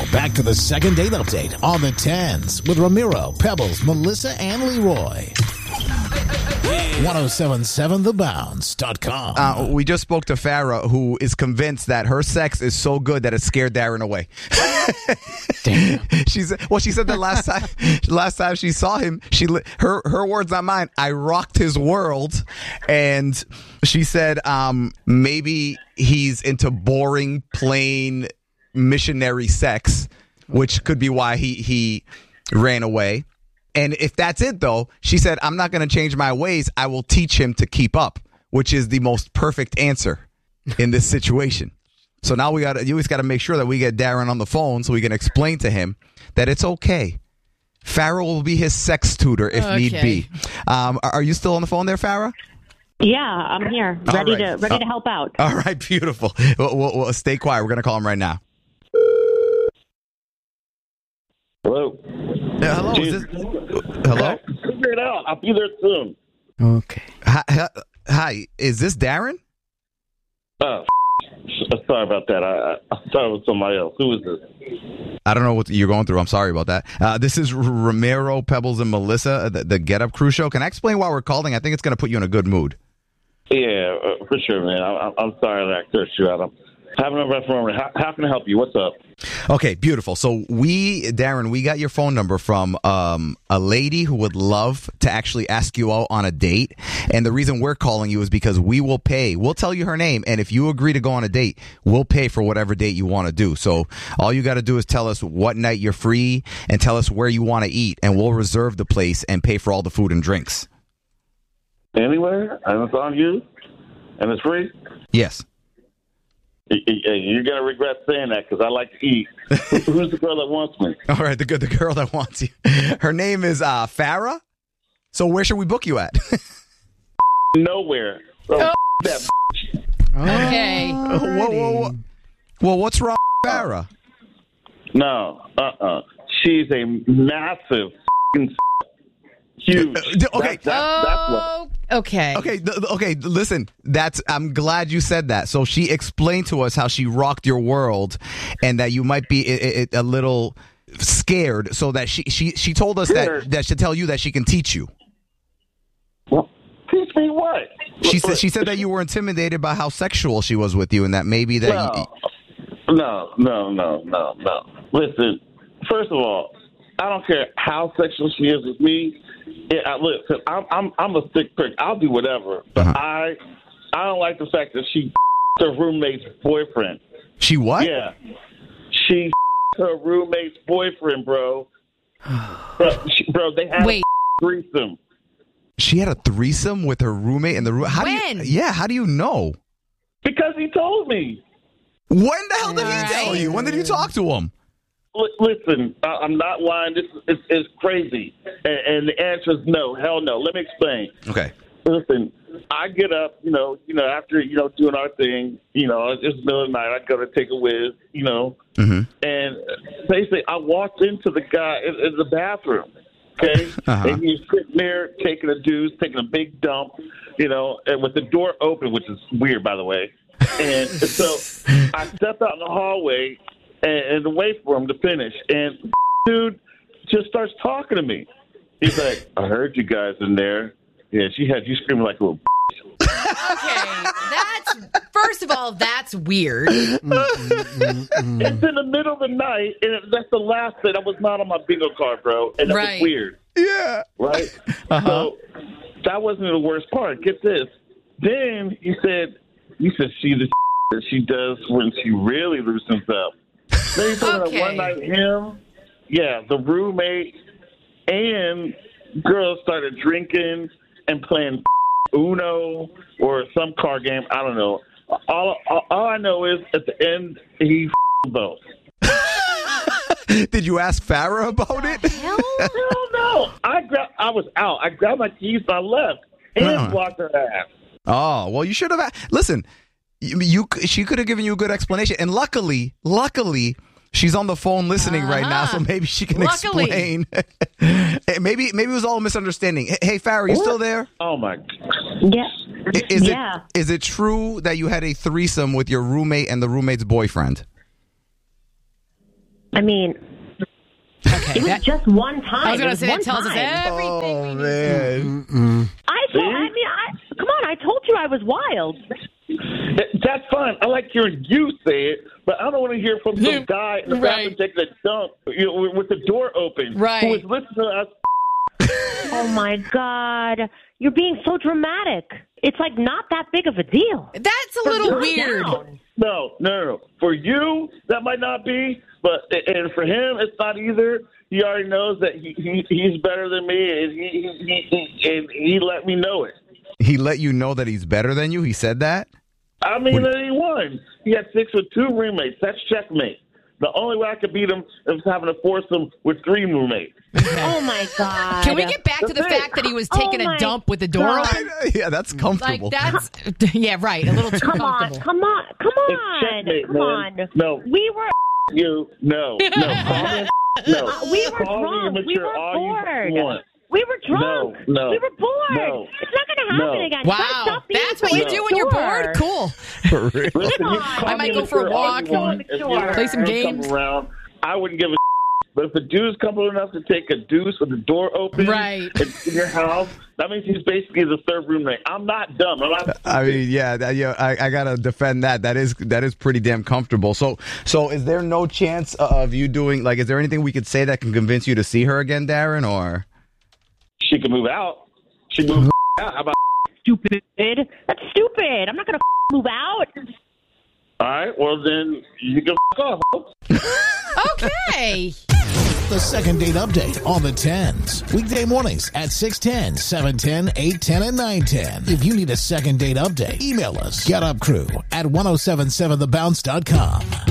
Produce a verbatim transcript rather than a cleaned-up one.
back to the second date update on the tens with Ramiro, Pebbles, Melissa, and Leroy. ten seventy-seven the bounce dot com. Uh, we just spoke to Farrah, who is convinced that her sex is so good that it scared Darren away. Damn. She's well. She said that last time, last time she saw him, she her her words, not mine. I rocked his world, and she said, um, maybe he's into boring, plain, missionary sex, which could be why he he ran away. And if that's it, though, she said, I'm not going to change my ways. I will teach him to keep up, which is the most perfect answer in this situation. So now we got you always got to make sure that we get Darren on the phone so we can explain to him that it's okay. Farrah will be his sex tutor if okay. need be. Um, are you still on the phone there, Farrah? Yeah, I'm here, ready right. to ready uh, to help out. All right, beautiful. We'll, we'll, we'll stay quiet. We're going to call him right now. Hello. Yeah, hello. Is this, hello. Figure it out. I'll be there soon. Okay. Hi, hi, hi. Is this Darren? Oh, sorry about that. I, I thought it was somebody else. Who is this? I don't know what you're going through. I'm sorry about that. Uh, this is Ramiro, Pebbles, and Melissa, the, the Get Up Crew show. Can I explain why we're calling? I think it's going to put you in a good mood. Yeah, uh, for sure, man. I, I'm sorry that I cursed you out. I'm having a rough moment. How, how can I help you? What's up? Okay, beautiful. So we, Darren, we got your phone number from um, a lady who would love to actually ask you out on a date. And the reason we're calling you is because we will pay. We'll tell you her name. And if you agree to go on a date, we'll pay for whatever date you want to do. So all you got to do is tell us what night you're free and tell us where you want to eat. And we'll reserve the place and pay for all the food and drinks. Anywhere? And it's on you? And it's free? Yes. You're going to regret saying that because I like to eat. Who's the girl that wants me? All right, the good, the girl that wants you. Her name is uh, Farrah. So where should we book you at? Nowhere. So Oh. that Okay. whoa, whoa, whoa. Well, what's wrong with Farrah? No. Uh-uh. She's a massive huge. Uh, okay. That, that, that's what. Oh, okay. Okay, th- th- okay. Listen, that's. I'm glad you said that. So she explained to us how she rocked your world, and that you might be a, a, a little scared. So that she she she told us Scared? that that should tell you that she can teach you. Well, teach me what? She said she said that you were intimidated by how sexual she was with you, and that maybe that. No, You, no, no, no, no, no. Listen, first of all, I don't care how sexual she is with me. Yeah, I, listen, I'm I'm I'm a sick prick. I'll do whatever, but Uh-huh. I I don't like the fact that she her roommate's boyfriend. she what? Yeah, she her roommate's boyfriend, bro. Bro, she, bro they had Wait. a threesome. She had a threesome with her roommate and the room. How When? Do you, yeah, how do you know? Because he told me. When the hell did he Right. tell you? When did you talk to him? L- listen, I- I'm not lying. This is it's, it's crazy, and, and the answer is no. Hell no. Let me explain. Okay. Listen, I get up, you know, you know, after you know doing our thing, you know, it's just middle of the night. I go to take a whiz, you know, Mm-hmm. and basically I walked into the guy in, in the bathroom. Okay, Uh-huh. and he's sitting there taking a deuce, taking a big dump, you know, and with the door open, which is weird, by the way. And so I stepped out in the hallway and, and wait for him to finish. And dude just starts talking to me. He's like, I heard you guys in there. Yeah, she had you screaming like a little. Okay. That's, first of all, that's weird. It's in the middle of the night, and that's the last thing. That was not on my bingo card, bro. And that Right. was weird. Yeah. Right? Uh-huh. So that wasn't the worst part. Get this. Then he said, you said she the that she does when she really loosens up. Then he told me Okay. that one night him, yeah, the roommate and girls started drinking and playing Uno or some card game. I don't know. All, all, all I know is at the end, he both. Did you ask Farrah about it? Hell? Hell no. I, gra- I was out. I grabbed my keys and I left and Uh-uh. blocked her ass. Oh, well, you should have. Listen, you, you she could have given you a good explanation, and luckily, luckily, she's on the phone listening right now, Uh-huh. so maybe she can Luckily. explain. maybe maybe it was all a misunderstanding. Hey, hey, Farrah, you still there? Oh my. Yeah. I- Is yeah. it is it true that you had a threesome with your roommate and the roommate's boyfriend? I mean, Okay. it was that- just one time. I was It going to say that one tells us time. everything we Oh, need. man. I told. I mean, I come on. I told you I was wild. That's fine. I like hearing you say it, but I don't want to hear from some guy in the bathroom Right. taking a dump, you know, with- with the door open, Right. who is listening to us. Oh my God, you're being so dramatic. It's like not that big of a deal. That's a little Calm weird. down. No, no, no, no. For you, that might not be, but and for him, it's not either. He already knows that he, he he's better than me, and he, he, he and he let me know it. He let you know that he's better than you? He said that? I mean, that he won. He had sex with two roommates. That's checkmate. The only way I could beat him is having a foursome with three roommates. Oh my God. Can we get back to the That's it. fact that he was Oh taking my a dump with the door God. open? Yeah, that's Like, comfortable. that's, yeah, right. A little too Come on, comfortable. come on, come It's on, checkmate, come man. on. No. We were You no no call me, no. uh, we were Call me drunk. We immature were all you bored. want. We were drunk. No, no, we were bored. no, It's not going to happen no. again. You gotta Wow. stop being That's so what you do when you're immature. bored? Cool. For real. Listen, Come you on. call I might me go for a immature all walk you want. and If you play have some friends games. come around, I wouldn't give a but if a dude's comfortable enough to take a deuce with the door open Right. in in your house, that means he's basically the third roommate. I'm not dumb. I'm not. I mean, yeah, that, yeah, I, I gotta defend that. That is that is pretty damn comfortable. So, so is there no chance of you doing like? Is there anything we could say that can convince you to see her again, Darren? Or She can move out. She moved out. How about? Stupid. That's stupid. I'm not going to move out. All right. Well, then you can f- off. Okay. The second date update on the tens. Weekday mornings at six ten, seven ten, eight ten, and nine ten. If you need a second date update, email us. Get Up Crew at ten seventy-seven the bounce dot com.